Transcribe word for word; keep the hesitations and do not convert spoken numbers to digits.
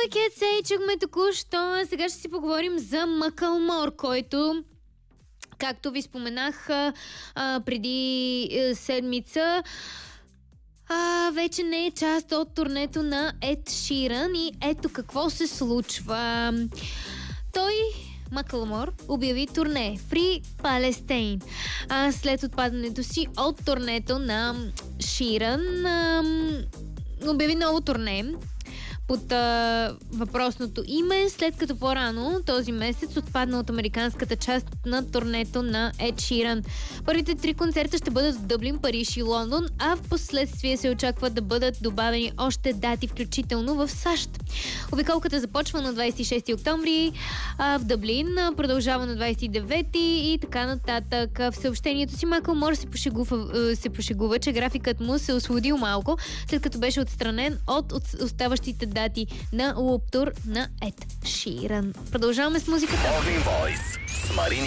Cat Say чухме току-що. Сега ще си поговорим за Макълмор, който, както ви споменах а, преди а, седмица, а, вече не е част от турнето на Ед Ширан. И ето какво се случва. Той, Макълмор, обяви турне Free Palestine. А, след отпадането си от турнето на Ширан, а, обяви ново турне под а, въпросното име, след като по-рано този месец отпадна от американската част на турнето на Ед Ширан. Първите три концерта ще бъдат в Дъблин, Париж и Лондон, а в последствие се очаква да бъдат добавени още дати, включително в САЩ. Обиколката започва на двадесет и шести октомври а, в Дъблин, продължава на двадесет и девети и така нататък. В съобщението си Макълмор се пошегува, се пошегува, че графикът му се освободил малко, след като беше отстранен от оставащите дати на луп тур на Ед Ширан. Продължаваме с музиката. Morning Voice с Марин